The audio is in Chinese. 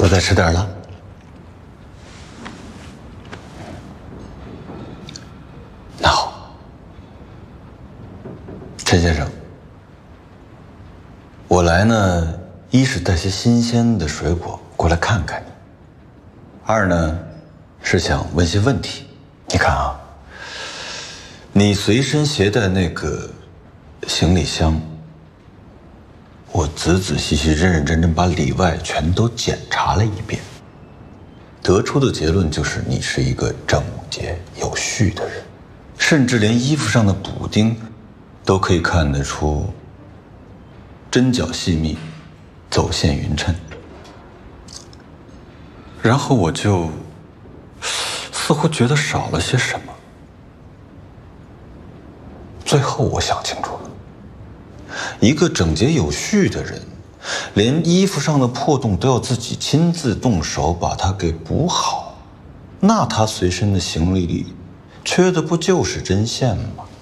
我再吃点了。那好，陈先生，我来呢，一是带些新鲜的水果过来看看你，二呢是想问些问题。你看啊，你随身携带那个行李箱，我仔仔细细、认认真真把里外全都检查了一遍，得出的结论就是你是一个整洁有序的人，甚至连衣服上的补丁都可以看得出针脚细密，走线匀称。然后我就似乎觉得少了些什么，最后我想清楚了，一个整洁有序的人，连衣服上的破洞都要自己亲自动手把它给补好，那他随身的行李里缺的不就是针线吗？